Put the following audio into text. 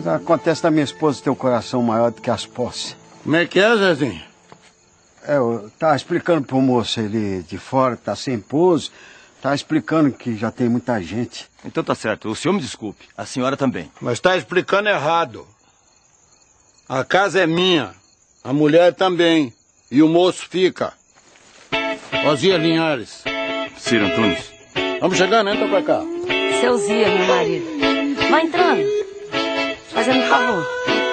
Mas acontece da minha esposa ter o coração maior do que as posses. Como é que é, Zezinho? Eu tava explicando pro moço ali de fora, que tá sem pouso, tava explicando que já tem muita gente. Então tá certo, o senhor me desculpe, a senhora também. Mas tá explicando errado. A casa é minha, a mulher também, e o moço fica. Ozia Linhares. Ciro Antunes. Vamos chegando, entra pra cá. Seu Zia, meu marido. Vai entrando. Fazendo um favor.